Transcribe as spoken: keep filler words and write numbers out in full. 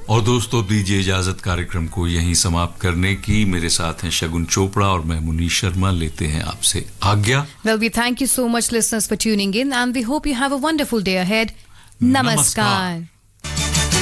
और दोस्तों दीजिए इजाजत कार्यक्रम को यहीं समाप्त करने की। मेरे साथ हैं शगुन चोपड़ा और मैं मुनीश शर्मा, लेते हैं आपसे आज्ञा। Well, we thank you so much listeners for tuning in and we hope you have a wonderful day ahead. Namaskar. Namaskar.